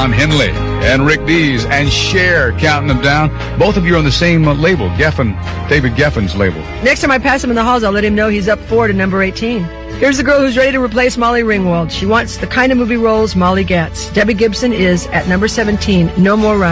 Don Henley and Rick Dees and Cher counting them down. Both of you are on the same label, David Geffen's label. Next time I pass him in the halls, I'll let him know he's up 4 to number 18. Here's the girl who's ready to replace Molly Ringwald. She wants the kind of movie roles Molly gets. Debbie Gibson is at number 17, No More Run.